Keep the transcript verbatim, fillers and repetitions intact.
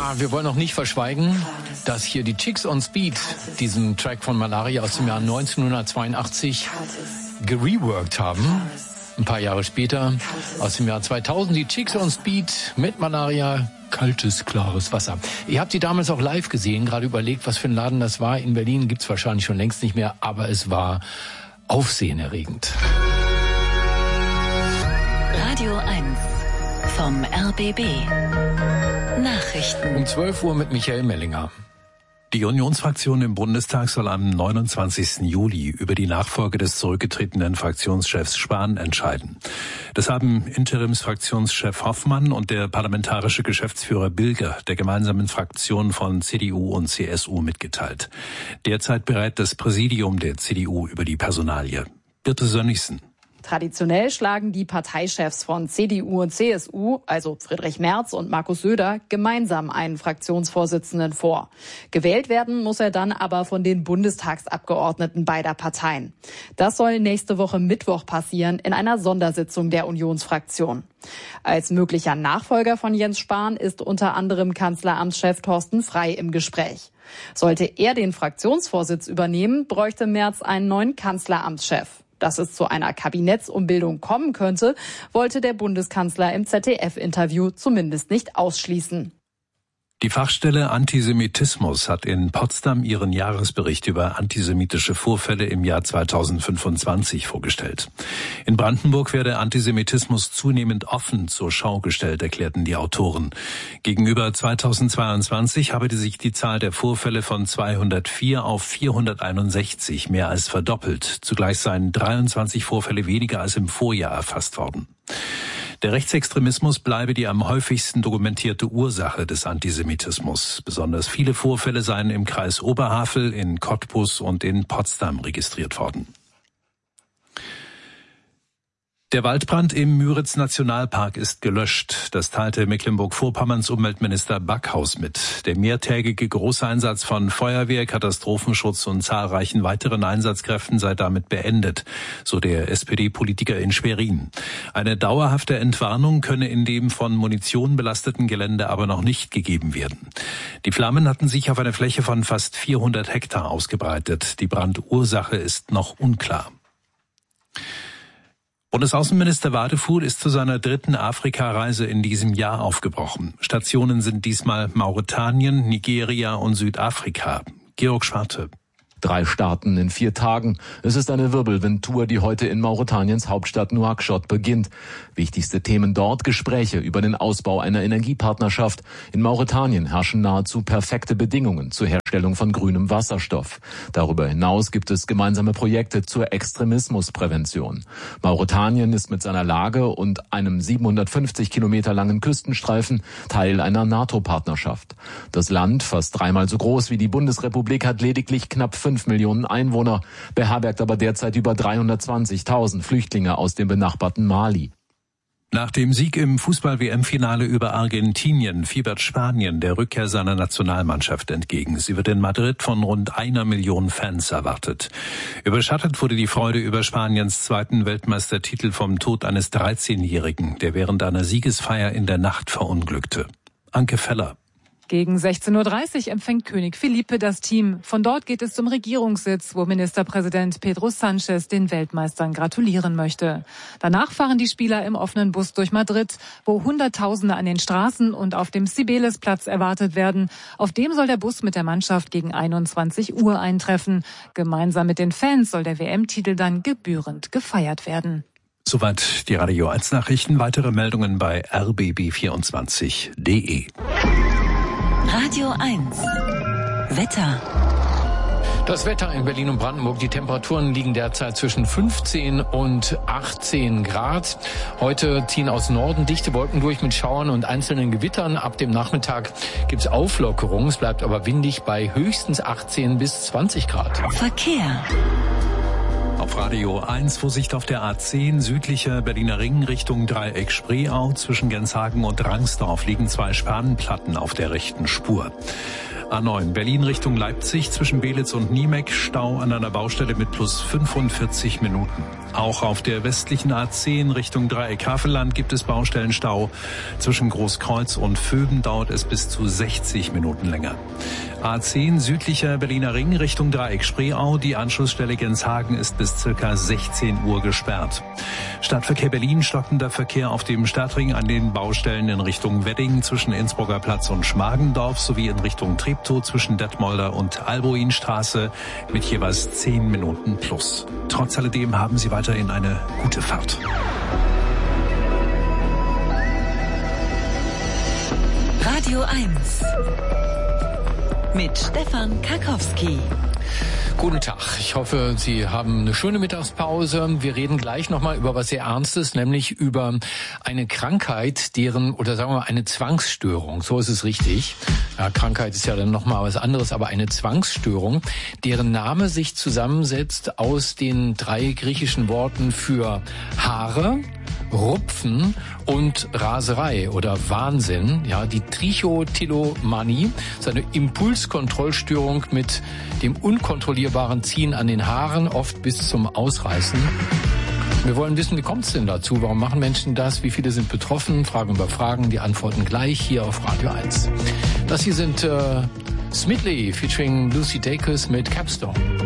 Ja, wir wollen auch nicht verschweigen, dass hier die Chicks on Speed diesen Track von Malaria aus dem Jahr neunzehnhundertzweiundachtzig gereworkt haben. Ein paar Jahre später, aus dem Jahr zweitausend, die Chicks on Speed mit Malaria, kaltes, klares Wasser. Ihr habt die damals auch live gesehen, gerade überlegt, was für ein Laden das war. In Berlin gibt's wahrscheinlich schon längst nicht mehr, aber es war aufsehenerregend. Radio eins vom R B B. Nachrichten. Um zwölf Uhr mit Michael Mellinger. Die Unionsfraktion im Bundestag soll am neunundzwanzigsten Juli über die Nachfolge des zurückgetretenen Fraktionschefs Spahn entscheiden. Das haben Interimsfraktionschef Hoffmann und der parlamentarische Geschäftsführer Bilger der gemeinsamen Fraktion von C D U und C S U mitgeteilt. Derzeit berät das Präsidium der C D U über die Personalie. Birte Sönnigsen. Traditionell schlagen die Parteichefs von C D U und C S U, also Friedrich Merz und Markus Söder, gemeinsam einen Fraktionsvorsitzenden vor. Gewählt werden muss er dann aber von den Bundestagsabgeordneten beider Parteien. Das soll nächste Woche Mittwoch passieren in einer Sondersitzung der Unionsfraktion. Als möglicher Nachfolger von Jens Spahn ist unter anderem Kanzleramtschef Thorsten Frey im Gespräch. Sollte er den Fraktionsvorsitz übernehmen, bräuchte Merz einen neuen Kanzleramtschef. Dass es zu einer Kabinettsumbildung kommen könnte, wollte der Bundeskanzler im Z D F-Interview zumindest nicht ausschließen. Die Fachstelle Antisemitismus hat in Potsdam ihren Jahresbericht über antisemitische Vorfälle im Jahr zweitausendfünfundzwanzig vorgestellt. In Brandenburg werde Antisemitismus zunehmend offen zur Schau gestellt, erklärten die Autoren. Gegenüber zweitausendzweiundzwanzig habe sich die Zahl der Vorfälle von zweihundertvier auf vierhunderteinundsechzig mehr als verdoppelt. Zugleich seien dreiundzwanzig Vorfälle weniger als im Vorjahr erfasst worden. Der Rechtsextremismus bleibe die am häufigsten dokumentierte Ursache des Antisemitismus. Besonders viele Vorfälle seien im Kreis Oberhavel, in Cottbus und in Potsdam registriert worden. Der Waldbrand im Müritz-Nationalpark ist gelöscht. Das teilte Mecklenburg-Vorpommerns Umweltminister Backhaus mit. Der mehrtägige Großeinsatz von Feuerwehr, Katastrophenschutz und zahlreichen weiteren Einsatzkräften sei damit beendet, so der S P D-Politiker in Schwerin. Eine dauerhafte Entwarnung könne in dem von Munition belasteten Gelände aber noch nicht gegeben werden. Die Flammen hatten sich auf einer Fläche von fast vierhundert Hektar ausgebreitet. Die Brandursache ist noch unklar. Bundesaußenminister Wadefuhl ist zu seiner dritten Afrikareise in diesem Jahr aufgebrochen. Stationen sind diesmal Mauretanien, Nigeria und Südafrika. Georg Schwarte. Drei Staaten in vier Tagen. Es ist eine Wirbelwindtour, die heute in Mauretaniens Hauptstadt Nouakchott beginnt. Wichtigste Themen dort: Gespräche über den Ausbau einer Energiepartnerschaft. In Mauretanien herrschen nahezu perfekte Bedingungen zur Herstellung von grünem Wasserstoff. Darüber hinaus gibt es gemeinsame Projekte zur Extremismusprävention. Mauretanien ist mit seiner Lage und einem siebenhundertfünfzig Kilometer langen Küstenstreifen Teil einer NATO-Partnerschaft. Das Land, fast dreimal so groß wie die Bundesrepublik, hat lediglich knapp fünf Millionen Einwohner, beherbergt aber derzeit über dreihundertzwanzigtausend Flüchtlinge aus dem benachbarten Mali. Nach dem Sieg im Fußball-W M-Finale über Argentinien fiebert Spanien der Rückkehr seiner Nationalmannschaft entgegen. Sie wird in Madrid von rund einer Million Fans erwartet. Überschattet wurde die Freude über Spaniens zweiten Weltmeistertitel vom Tod eines dreizehnjährigen, der während einer Siegesfeier in der Nacht verunglückte. Anke Feller. Gegen sechzehn Uhr dreißig empfängt König Felipe das Team. Von dort geht es zum Regierungssitz, wo Ministerpräsident Pedro Sánchez den Weltmeistern gratulieren möchte. Danach fahren die Spieler im offenen Bus durch Madrid, wo Hunderttausende an den Straßen und auf dem Cibeles-Platz erwartet werden. Auf dem soll der Bus mit der Mannschaft gegen einundzwanzig Uhr eintreffen. Gemeinsam mit den Fans soll der W M-Titel dann gebührend gefeiert werden. Soweit die Radio eins Nachrichten. Weitere Meldungen bei r b b vierundzwanzig punkt d e. Radio eins. Wetter. Das Wetter in Berlin und Brandenburg. Die Temperaturen liegen derzeit zwischen fünfzehn und achtzehn Grad. Heute ziehen aus Norden dichte Wolken durch mit Schauern und einzelnen Gewittern. Ab dem Nachmittag gibt's Auflockerungen. Es bleibt aber windig bei höchstens achtzehn bis zwanzig Grad. Verkehr. Auf Radio eins Vorsicht auf der A zehn, südlicher Berliner Ring Richtung Dreieck Spreeau. Zwischen Genshagen und Rangsdorf liegen zwei Spanenplatten auf der rechten Spur. A neun Berlin Richtung Leipzig zwischen Belitz und Niemek, Stau an einer Baustelle mit plus fünfundvierzig Minuten. Auch auf der westlichen A zehn Richtung Dreieck Havelland gibt es Baustellenstau. Zwischen Großkreuz und Vöben dauert es bis zu sechzig Minuten länger. A zehn südlicher Berliner Ring Richtung Dreieck Spreeau. Die Anschlussstelle Genshagen ist bis circa sechzehn Uhr gesperrt. Stadtverkehr Berlin, stockender Verkehr auf dem Stadtring an den Baustellen in Richtung Wedding zwischen Innsbrucker Platz und Schmargendorf sowie in Richtung Treptow zwischen Detmolder und Alboinstraße mit jeweils zehn Minuten plus. Trotz alledem haben Sie weiterhin eine gute Fahrt. Radio eins mit Stefan Karkowski. Guten Tag. Ich hoffe, Sie haben eine schöne Mittagspause. Wir reden gleich nochmal über was sehr Ernstes, nämlich über eine Krankheit, deren, oder sagen wir mal, eine Zwangsstörung. So ist es richtig. Ja, Krankheit ist ja dann nochmal was anderes, aber eine Zwangsstörung, deren Name sich zusammensetzt aus den drei griechischen Worten für Haare, Rupfen und Raserei oder Wahnsinn. Ja, die Trichotillomanie ist eine Impulskontrollstörung mit dem unkontrollierbaren Ziehen an den Haaren, oft bis zum Ausreißen. Wir wollen wissen, wie kommt es denn dazu? Warum machen Menschen das? Wie viele sind betroffen? Fragen über Fragen, die Antworten gleich hier auf Radio eins. Das hier sind äh, Smidley featuring Lucy Dacus mit Capstone.